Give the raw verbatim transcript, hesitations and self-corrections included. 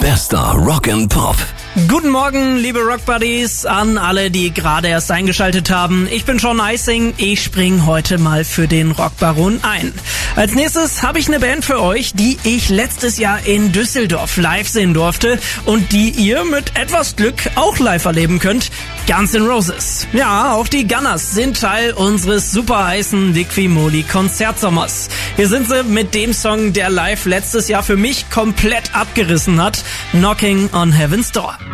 Bester Rock and Pop. Guten Morgen, liebe Rock Buddies, an alle, die gerade erst eingeschaltet haben. Ich bin Sean Eising, ich spring heute mal für den Rockbaron ein. Als nächstes habe ich eine Band für euch, die ich letztes Jahr in Düsseldorf live sehen durfte und die ihr mit etwas Glück auch live erleben könnt. Guns N' Roses. Ja, auch die Gunners sind Teil unseres super heißen Liqui-Moly Konzertsommers. Hier sind sie mit dem Song, der live letztes Jahr für mich komplett abgerissen hat, Knocking on Heaven's Door.